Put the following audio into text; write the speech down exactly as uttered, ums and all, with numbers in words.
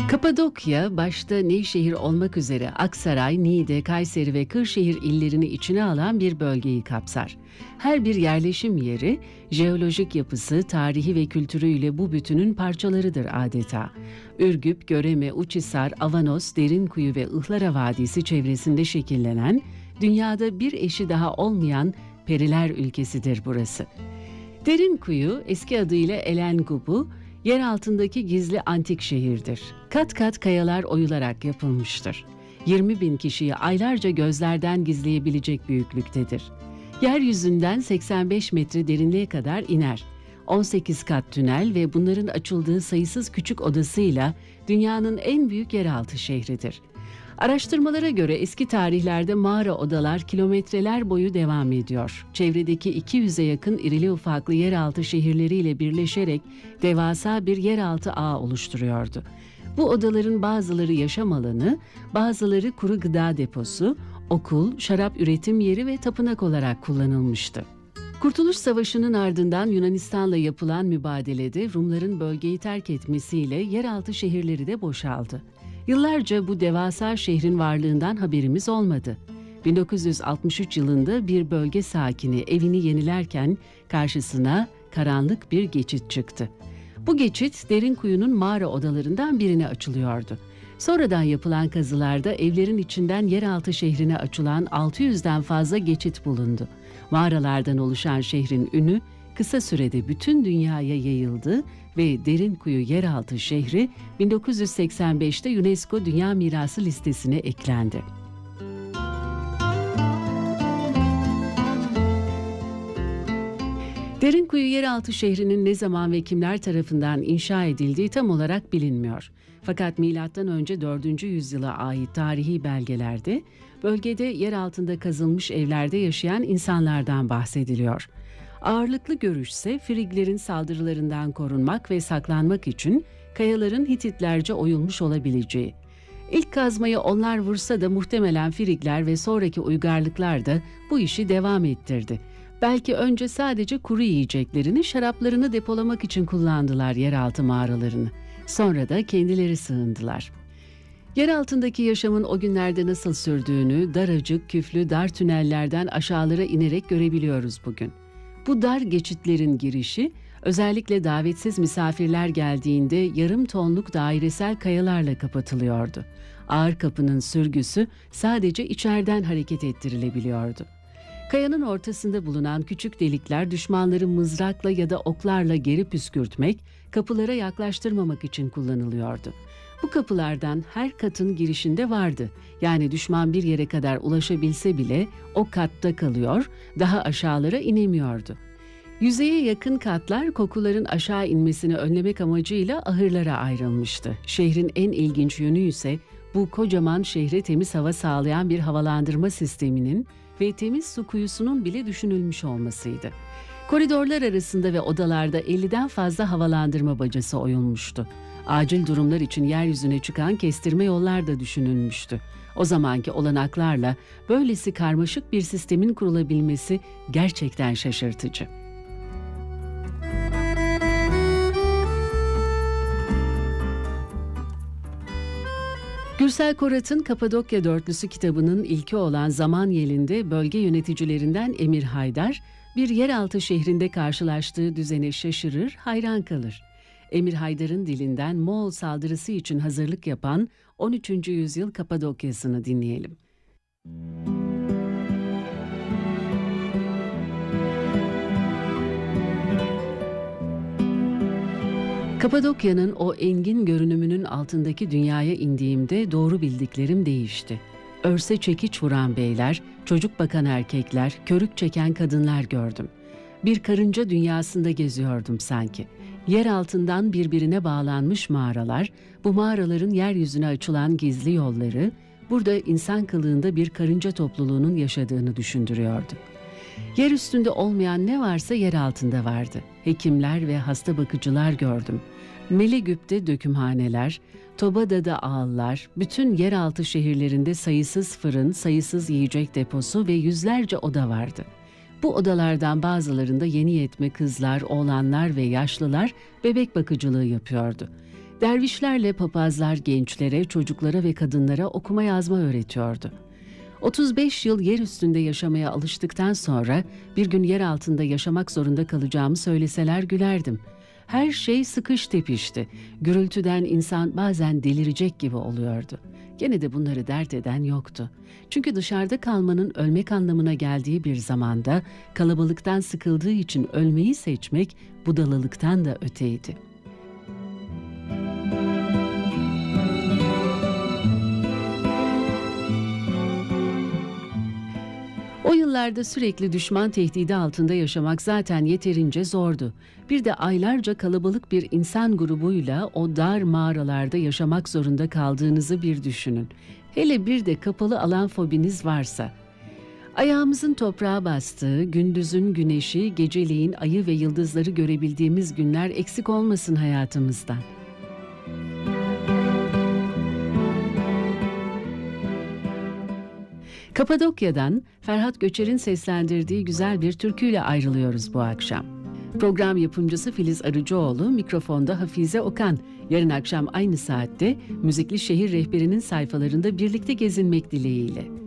Kapadokya, başta Nevşehir olmak üzere Aksaray, Niğde, Kayseri ve Kırşehir illerini içine alan bir bölgeyi kapsar. Her bir yerleşim yeri, jeolojik yapısı, tarihi ve kültürüyle bu bütünün parçalarıdır adeta. Ürgüp, Göreme, Uçhisar, Avanos, Derinkuyu ve Ihlara Vadisi çevresinde şekillenen, dünyada bir eşi daha olmayan periler ülkesidir burası. Derinkuyu, eski adıyla Elengubu, yer altındaki gizli antik şehirdir. Kat kat kayalar oyularak yapılmıştır. yirmi bin kişiyi aylarca gözlerden gizleyebilecek büyüklüktedir. Yeryüzünden seksen beş metre derinliğe kadar iner. on sekiz kat tünel ve bunların açıldığı sayısız küçük odasıyla dünyanın en büyük yeraltı şehridir. Araştırmalara göre eski tarihlerde mağara odalar kilometreler boyu devam ediyor. Çevredeki iki yüze yakın irili ufaklı yeraltı şehirleriyle birleşerek devasa bir yeraltı ağı oluşturuyordu. Bu odaların bazıları yaşam alanı, bazıları kuru gıda deposu, okul, şarap üretim yeri ve tapınak olarak kullanılmıştı. Kurtuluş Savaşı'nın ardından Yunanistan'la yapılan mübadelede Rumların bölgeyi terk etmesiyle yeraltı şehirleri de boşaldı. Yıllarca bu devasa şehrin varlığından haberimiz olmadı. bin dokuz yüz altmış üç yılında bir bölge sakini evini yenilerken karşısına karanlık bir geçit çıktı. Bu geçit Derinkuyu'nun mağara odalarından birine açılıyordu. Sonradan yapılan kazılarda evlerin içinden yeraltı şehrine açılan altı yüzden fazla geçit bulundu. Mağaralardan oluşan şehrin ünü kısa sürede bütün dünyaya yayıldı ve Derinkuyu yeraltı şehri bin dokuz yüz seksen beşte UNESCO Dünya Mirası listesine eklendi. Derinkuyu yeraltı şehrinin ne zaman ve kimler tarafından inşa edildiği tam olarak bilinmiyor. Fakat milattan önce dördüncü yüzyıla ait tarihi belgelerde bölgede yer altında kazılmış evlerde yaşayan insanlardan bahsediliyor. Ağırlıklı görüşse Friglerin saldırılarından korunmak ve saklanmak için kayaların Hititlerce oyulmuş olabileceği. İlk kazmayı onlar vursa da muhtemelen Frigler ve sonraki uygarlıklar da bu işi devam ettirdi. Belki önce sadece kuru yiyeceklerini, şaraplarını depolamak için kullandılar yeraltı mağaralarını. Sonra da kendileri sığındılar. Yer altındaki yaşamın o günlerde nasıl sürdüğünü daracık, küflü, dar tünellerden aşağılara inerek görebiliyoruz bugün. Bu dar geçitlerin girişi, özellikle davetsiz misafirler geldiğinde yarım tonluk dairesel kayalarla kapatılıyordu. Ağır kapının sürgüsü sadece içeriden hareket ettirilebiliyordu. Kayanın ortasında bulunan küçük delikler düşmanları mızrakla ya da oklarla geri püskürtmek, kapılara yaklaştırmamak için kullanılıyordu. Bu kapılardan her katın girişinde vardı. Yani düşman bir yere kadar ulaşabilse bile o katta kalıyor, daha aşağılara inemiyordu. Yüzeye yakın katlar kokuların aşağı inmesini önlemek amacıyla ahırlara ayrılmıştı. Şehrin en ilginç yönü ise bu kocaman şehre temiz hava sağlayan bir havalandırma sisteminin ve temiz su kuyusunun bile düşünülmüş olmasıydı. Koridorlar arasında ve odalarda elliden fazla havalandırma bacası oyulmuştu. Acil durumlar için yeryüzüne çıkan kestirme yollar da düşünülmüştü. O zamanki olanaklarla böylesi karmaşık bir sistemin kurulabilmesi gerçekten şaşırtıcı. Gürsel Korat'ın Kapadokya Dörtlüsü kitabının ilki olan Zaman Yeli'nde bölge yöneticilerinden Emir Haydar, bir yeraltı şehrinde karşılaştığı düzene şaşırır, hayran kalır. Emir Haydar'ın dilinden Moğol saldırısı için hazırlık yapan on üçüncü yüzyıl Kapadokya'sını dinleyelim. Kapadokya'nın o engin görünümünün altındaki dünyaya indiğimde doğru bildiklerim değişti. Örse çekiç vuran beyler, çocuk bakan erkekler, körük çeken kadınlar gördüm. Bir karınca dünyasında geziyordum sanki. Yer altından birbirine bağlanmış mağaralar, bu mağaraların yeryüzüne açılan gizli yolları, burada insan kılığında bir karınca topluluğunun yaşadığını düşündürüyordu. Yer üstünde olmayan ne varsa yer altında vardı. Hekimler ve hasta bakıcılar gördüm. Melegüp'te dökümhaneler, Tobada'da ağıllar, bütün yeraltı şehirlerinde sayısız fırın, sayısız yiyecek deposu ve yüzlerce oda vardı. Bu odalardan bazılarında yeni yetme kızlar, oğlanlar ve yaşlılar bebek bakıcılığı yapıyordu. Dervişlerle papazlar gençlere, çocuklara ve kadınlara okuma yazma öğretiyordu. otuz beş yıl yer üstünde yaşamaya alıştıktan sonra bir gün yer altında yaşamak zorunda kalacağımı söyleseler gülerdim. Her şey sıkış tepişti. Gürültüden insan bazen delirecek gibi oluyordu. Gene de bunları dert eden yoktu. Çünkü dışarıda kalmanın ölmek anlamına geldiği bir zamanda kalabalıktan sıkıldığı için ölmeyi seçmek budalalıktan da öteydi. O yıllarda sürekli düşman tehdidi altında yaşamak zaten yeterince zordu. Bir de aylarca kalabalık bir insan grubuyla o dar mağaralarda yaşamak zorunda kaldığınızı bir düşünün. Hele bir de kapalı alan fobiniz varsa. Ayağımızın toprağa bastığı, gündüzün güneşi, geceleyin ayı ve yıldızları görebildiğimiz günler eksik olmasın hayatımızdan. Kapadokya'dan Ferhat Göçer'in seslendirdiği güzel bir türküyle ayrılıyoruz bu akşam. Program yapımcısı Filiz Arıcıoğlu, mikrofonda Hafize Okan. Yarın akşam aynı saatte Müzikli Şehir Rehberi'nin sayfalarında birlikte gezinmek dileğiyle.